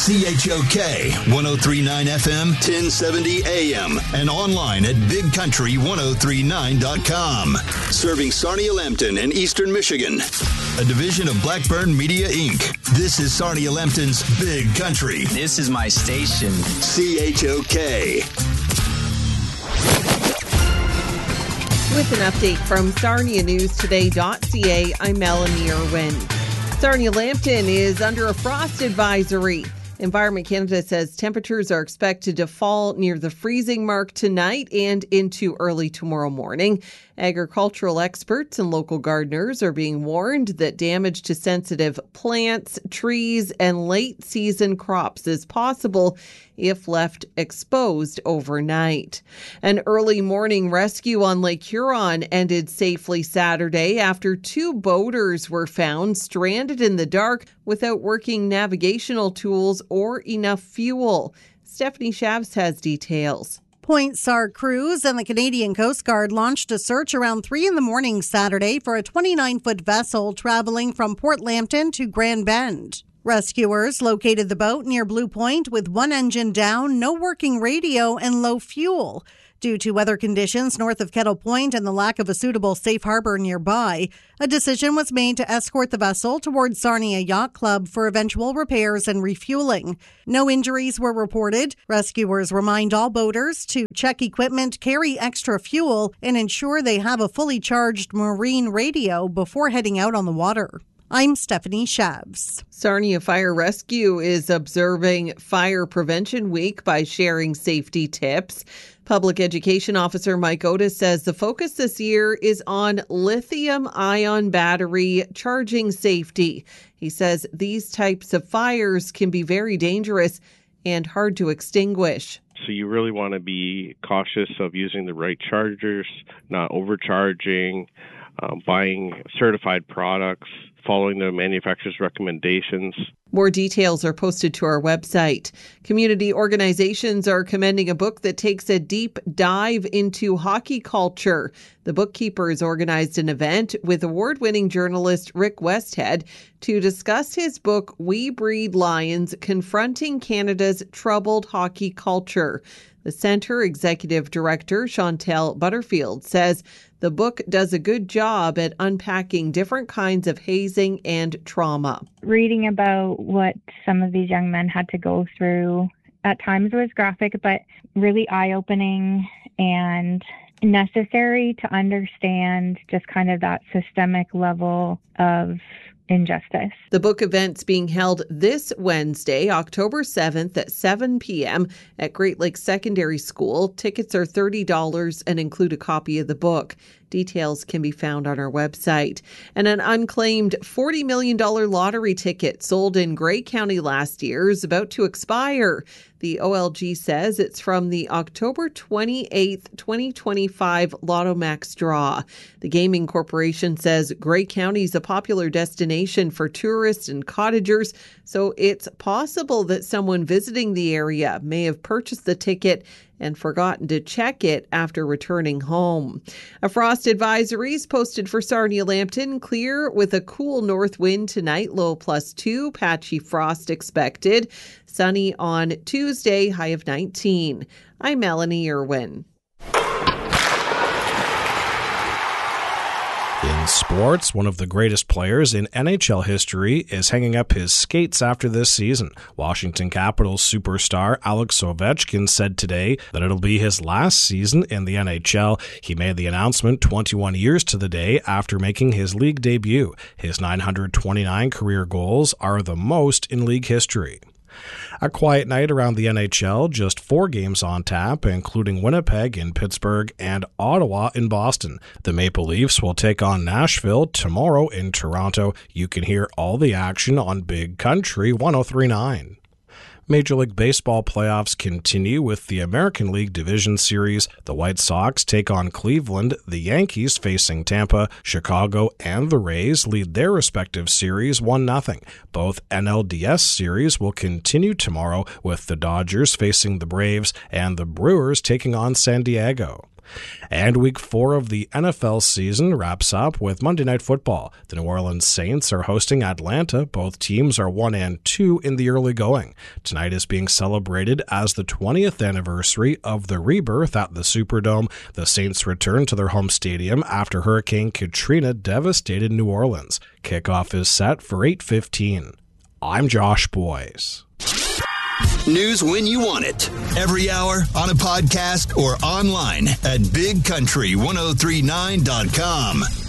CHOK 103.9 FM, 1070 AM, and online at bigcountry1039.com. Serving Sarnia-Lambton and Eastern Michigan. A division of Blackburn Media, Inc. This is Sarnia-Lambton's Big Country. This is my station. CHOK. With an update from SarniaNewsToday.ca, I'm Melanie Irwin. Sarnia-Lambton is under a frost advisory. Environment Canada says temperatures are expected to fall near the freezing mark tonight and into early tomorrow morning. Agricultural experts and local gardeners are being warned that damage to sensitive plants, trees, and late-season crops is possible if left exposed overnight. An early morning rescue on Lake Huron ended safely Saturday after two boaters were found stranded in the dark without working navigational tools or enough fuel. Stephanie Shavs has details. Point SAR crews and the Canadian Coast Guard launched a search around 3 a.m. Saturday for a 29-foot vessel traveling from Port Lambton to Grand Bend. Rescuers located the boat near Blue Point with one engine down, no working radio, and low fuel. Due to weather conditions north of Kettle Point and the lack of a suitable safe harbor nearby, a decision was made to escort the vessel towards Sarnia Yacht Club for eventual repairs and refueling. No injuries were reported. Rescuers remind all boaters to check equipment, carry extra fuel, and ensure they have a fully charged marine radio before heading out on the water. I'm Stephanie Shavs. Sarnia Fire Rescue is observing Fire Prevention Week by sharing safety tips. Public Education Officer Mike Otis says the focus this year is on lithium-ion battery charging safety. He says these types of fires can be very dangerous and hard to extinguish. So you really want to be cautious of using the right chargers, not overcharging, buying certified products, following the manufacturer's recommendations. More details are posted to our website. Community organizations are commending a book that takes a deep dive into hockey culture. The Bookkeepers organized an event with award-winning journalist Rick Westhead to discuss his book, We Breed Lions, Confronting Canada's Troubled Hockey Culture. The Centre Executive Director, Chantel Butterfield, says the book does a good job at unpacking different kinds of hazing and trauma. Reading about what some of these young men had to go through at times was graphic, but really eye-opening and necessary to understand just kind of that systemic level of injustice. The book event's being held this Wednesday, October 7th at 7 p.m. at Great Lakes Secondary School. Tickets are $30 and include a copy of the book. Details can be found on our website. And an unclaimed $40 million lottery ticket sold in Grey County last year is about to expire. The OLG says it's from the October 28th, 2025 Lotto Max draw. The Gaming Corporation says Grey County is a popular destination for tourists and cottagers, so it's possible that someone visiting the area may have purchased the ticket and forgotten to check it after returning home. A frost advisory is posted for Sarnia-Lambton. Clear with a cool north wind tonight, low +2, patchy frost expected. Sunny on Tuesday, high of 19. I'm Melanie Irwin. In sports, one of the greatest players in NHL history is hanging up his skates after this season. Washington Capitals superstar Alex Ovechkin said today that it'll be his last season in the NHL. He made the announcement 21 years to the day after making his league debut. His 929 career goals are the most in league history. A quiet night around the NHL, just 4 games on tap, including Winnipeg in Pittsburgh and Ottawa in Boston. The Maple Leafs will take on Nashville tomorrow in Toronto. You can hear all the action on Big Country 103.9. Major League Baseball playoffs continue with the American League Division Series. The White Sox take on Cleveland, the Yankees facing Tampa, Chicago and the Rays lead their respective series 1-0. Both NLDS series will continue tomorrow with the Dodgers facing the Braves and the Brewers taking on San Diego. And Week 4 of the NFL season wraps up with Monday Night Football. The New Orleans Saints are hosting Atlanta. Both teams are 1-2 in the early going. Tonight is being celebrated as the 20th anniversary of the rebirth at the Superdome. The Saints return to their home stadium after Hurricane Katrina devastated New Orleans. Kickoff is set for 8:15. I'm Josh Boyce. News when you want it. Every hour, on a podcast, or online at bigcountry1039.com.